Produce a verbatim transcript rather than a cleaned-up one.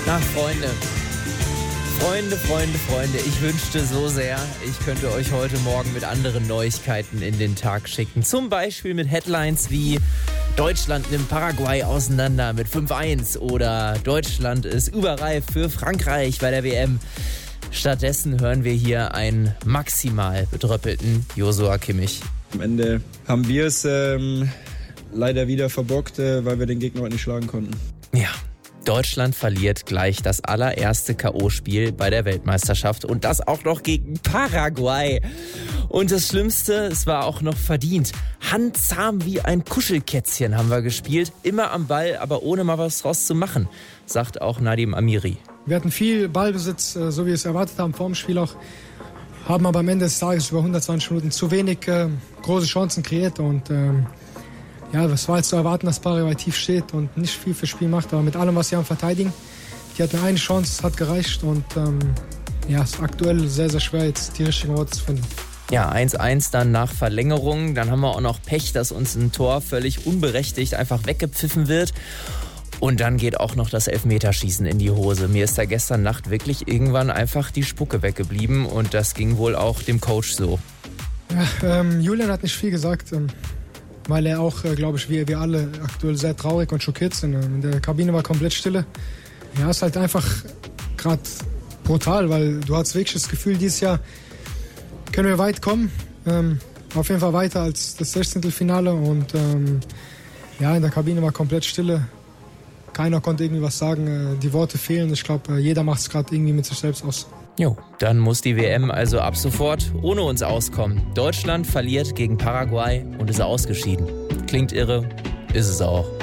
Ach, Freunde. Freunde, Freunde, Freunde, ich wünschte so sehr, ich könnte euch heute Morgen mit anderen Neuigkeiten in den Tag schicken. Zum Beispiel mit Headlines wie Deutschland nimmt Paraguay auseinander mit fünf eins oder Deutschland ist überreif für Frankreich bei der W M. Stattdessen hören wir hier einen maximal bedröppelten Joshua Kimmich. Am Ende haben wir es ähm, leider wieder verbockt, äh, weil wir den Gegner heute nicht schlagen konnten. Ja. Deutschland verliert gleich das allererste K O-Spiel bei der Weltmeisterschaft und das auch noch gegen Paraguay. Und das Schlimmste, es war auch noch verdient. Handzahm wie ein Kuschelkätzchen haben wir gespielt, immer am Ball, aber ohne mal was draus zu machen, sagt auch Nadim Amiri. Wir hatten viel Ballbesitz, so wie wir es erwartet haben vor dem Spiel auch, haben aber am Ende des Tages über hundertzwanzig Minuten zu wenig äh, große Chancen kreiert und ähm, ja, es war jetzt zu erwarten, dass Paraguay tief steht und nicht viel fürs Spiel macht, aber mit allem, was sie haben verteidigen, die hatten eine Chance, es hat gereicht und ähm, ja, es ist aktuell sehr, sehr schwer, jetzt die richtigen Worte zu finden. Ja, eins eins dann nach Verlängerung, dann haben wir auch noch Pech, dass uns ein Tor völlig unberechtigt einfach weggepfiffen wird. Und dann geht auch noch das Elfmeterschießen in die Hose. Mir ist da gestern Nacht wirklich irgendwann einfach die Spucke weggeblieben und das ging wohl auch dem Coach so. Ja, ähm, Julian hat nicht viel gesagt. Ähm Weil er auch, glaube ich, wie wir alle aktuell sehr traurig und schockiert sind. In der Kabine war komplett Stille. Ja, ist halt einfach gerade brutal, weil du hast wirklich das Gefühl, dieses Jahr können wir weit kommen. Ähm, auf jeden Fall weiter als das Sechzehntelfinale. Und ähm, ja, in der Kabine war komplett Stille. Keiner konnte irgendwie was sagen. Die Worte fehlen. Ich glaube, jeder macht es gerade irgendwie mit sich selbst aus. Jo, dann muss die W M also ab sofort ohne uns auskommen. Deutschland verliert gegen Paraguay und ist ausgeschieden. Klingt irre, ist es auch.